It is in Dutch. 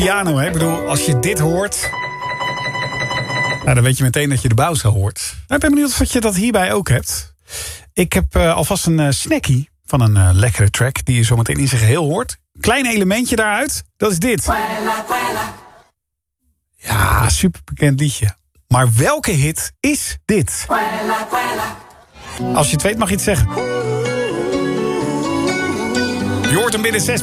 Piano, hè? Ik bedoel, als je dit hoort... Nou, dan weet je meteen dat je de Bowser hoort. Nou, ik ben benieuwd of je dat hierbij ook hebt. Ik heb alvast een snackie van een lekkere track... die je zometeen in zijn geheel hoort. Klein elementje daaruit, dat is dit. Ja, super bekend liedje. Maar welke hit is dit? Als je het weet mag je het zeggen. Je hoort hem binnen 6